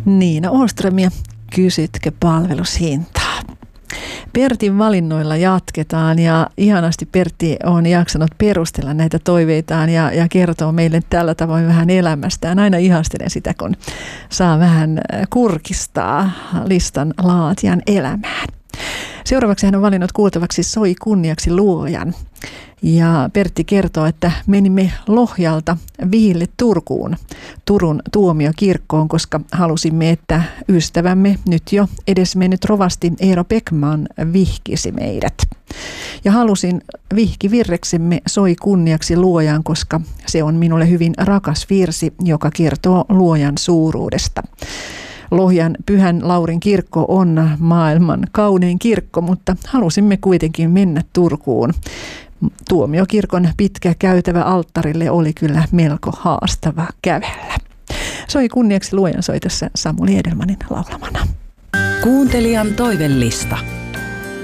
Niina Åström, kysytkö palvelushintaa? Pertin valinnoilla jatketaan ja ihanasti Pertti on jaksanut perustella näitä toiveitaan ja kertoo meille tällä tavoin vähän elämästään. Aina ihastelen sitä, kun saa vähän kurkistaa listan laatijan elämään. Seuraavaksi hän on valinnut kuultavaksi Soi kunniaksi luojan. Ja Pertti kertoo, että menimme Lohjalta vihille Turkuun, Turun tuomiokirkkoon, koska halusimme, että ystävämme nyt jo edesmennyt rovasti Eero Beckman vihkisi meidät. Ja halusin vihkivirreksemme Soi kunniaksi luojan, koska se on minulle hyvin rakas virsi, joka kertoo luojan suuruudesta. Lohjan Pyhän Laurin kirkko on maailman kaunein kirkko, mutta halusimme kuitenkin mennä Turkuun. Tuomiokirkon pitkä käytävä alttarille oli kyllä melko haastava kävellä. Soi kunniaksi luojan soi tässä Samuli Edelmanin laulamana. Kuuntelijan toivellista.